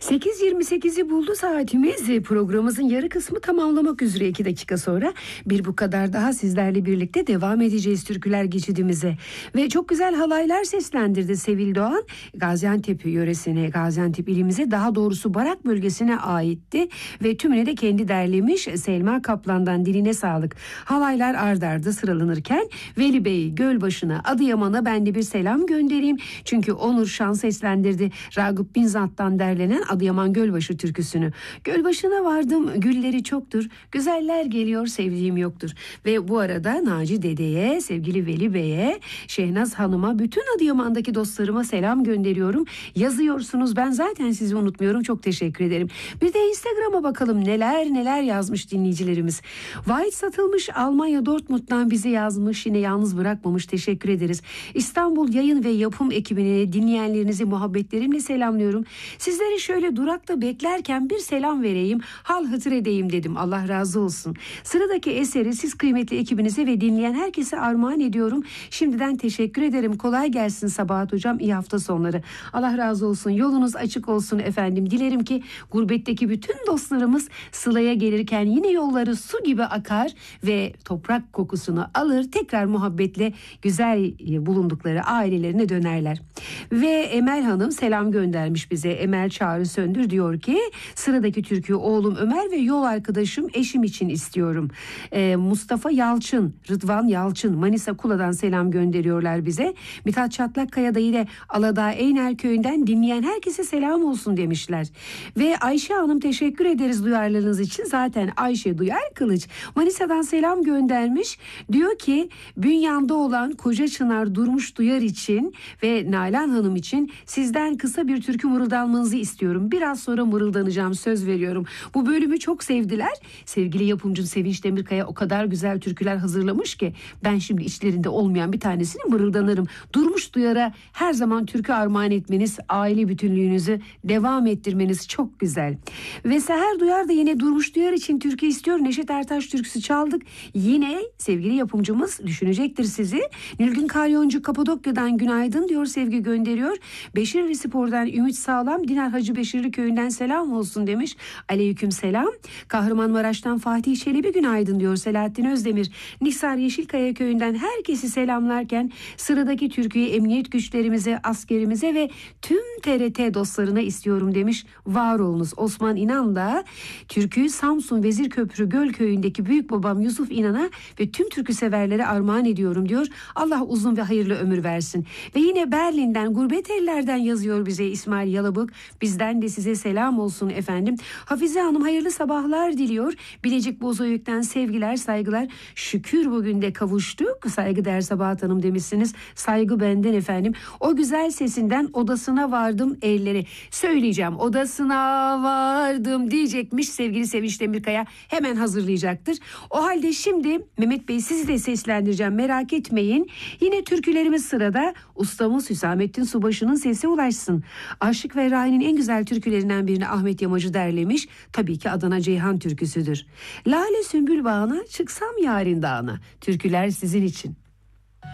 8.28'i buldu saatimiz. Programımızın yarı kısmı tamamlamak üzere 2 dakika sonra. Bir bu kadar daha sizlerle birlikte devam edeceğiz türküler geçidimize. Ve çok güzel halaylar seslendirdi Sevil Doğan. Gaziantep yöresine, Gaziantep ilimize, daha doğrusu Barak bölgesine aitti. Ve tümüne de kendi derlemiş. Selma Kaplan'dan diline sağlık. Halaylar ard arda sıralanırken Veli Bey Gölbaşı'na, Adıyaman'a ben de bir selam göndereyim. Çünkü Onur Şan seslendirdi Ragıp Binzat'tan derlenen Adıyaman Gölbaşı türküsünü. Gölbaşı'na vardım, gülleri çoktur, güzeller geliyor, sevdiğim yoktur. Ve bu arada Naci Dede'ye, sevgili Veli Bey'e, Şehnaz Hanım'a, bütün Adıyaman'daki dostlarıma selam gönderiyorum. Yazıyorsunuz, ben zaten sizi unutmuyorum, çok teşekkür ederim. Bir de Instagram'a bakalım neler yazmış dinleyicilerimiz. White satılmış, Almanya Dortmund'dan bizi yazmış, yine yalnız bırakmamış, teşekkür ederiz. İstanbul yayın ve yapım ekibine, dinleyenlerinizi muhabbetlerimle selamlıyorum. Sizleri şöyle durakta beklerken bir selam vereyim, hal hatır edeyim dedim. Allah razı olsun. Sıradaki eseri siz kıymetli ekibinize ve dinleyen herkese armağan ediyorum. Şimdiden teşekkür ederim. Kolay gelsin Sabahat Hocam. İyi hafta sonları. Allah razı olsun. Yolunuz açık olsun efendim. Dilerim ki gurbetteki bütün dostlarımız Sıla'ya gelirken yine yolları su gibi akar ve toprak kokusunu alır. Tekrar muhabbetle güzel bulundukları ailelerine dönerler. Ve Emel Hanım selam göndermiş bize. Emel Çağrı Söndür diyor ki sıradaki türküyü oğlum Ömer ve yol arkadaşım eşim için istiyorum. Mustafa Yalçın, Rıdvan Yalçın Manisa Kula'dan selam gönderiyorlar bize. Mithat Çatlakkaya da yine Aladağ Eyner köyünden dinleyen herkese selam olsun demişler. Ve Ayşe Hanım teşekkür ederiz duyarlılığınız için. Zaten Ayşe Duyar Kılıç Manisa'dan selam göndermiş. Diyor ki bünyamda olan Koca Çınar Durmuş Duyar için ve Nalan Hanım için sizden kısa bir türkü mırıldanmanızı istiyorum. Biraz sonra mırıldanacağım, söz veriyorum. Bu bölümü çok sevdiler. Sevgili yapımcım Sevinç Demirkaya o kadar güzel türküler hazırlamış ki ben şimdi içlerinde olmayan bir tanesini mırıldanırım. Durmuş Duyar'a her zaman türkü armağan etmeniz, aile bütünlüğünüzü devam ettirmeniz çok güzel. Ve Seher Duyar da yine Durmuş Duyar için türkü istiyor. Neşet Ertaş türküsü çaldık. Yine sevgili yapımcımız düşünecektir sizi. Nilgün Kalyoncu Kapadokya'dan günaydın diyor, sevgi gönderiyor. Beşirli Spor'dan Ümit Sağlam, Dinar Hacı Beşirli köyünden selam olsun demiş. Aleyküm selam. Kahramanmaraş'tan Fatih Çelebi günaydın diyor Selahattin Özdemir. Nisar Yeşilkaya köyünden herkesi selamlarken sıradaki türküyü emniyet güçlerimize, askerimize ve tüm TRT dostlarına istiyorum demiş. Var olunuz. Osman İnan da türküyü Samsun Vezirköprü Göl köyündeki büyük babam Yusuf İnan'a ve tüm türkü severlere armağan ediyorum diyor. Allah uzun ve hayırlı ömür versin. Ve yine Berlin'den, gurbet ellerden yazıyor bize İsmail Yalabık. Bizden de size selam olsun efendim. Hafize Hanım hayırlı sabahlar diliyor. Bilecik Bozoyuk'tan sevgiler, saygılar. Şükür bugün de kavuştuk. Saygıdeğer Sabahat Hanım demişsiniz. Saygı benden efendim. O güzel sesinden odasına vardım elleri. Söyleyeceğim, odasına vardım diyecekmiş sevgili Sevinç Demirkaya. Hemen hazırlayacaktır. O halde şimdi Mehmet Bey sizi de seslendireceğim, merak etmeyin. Yine türkülerimiz sırada. Ustamız Hüsamettin Subaşı'nın sesi ulaşsın. Aşık ve Rahi'nin en güzel türkülerinden birini Ahmet Yamacı derlemiş. Tabii ki Adana Ceyhan türküsüdür. Lale Sümbül Bağına, çıksam yarın dağına. Türküler sizin için.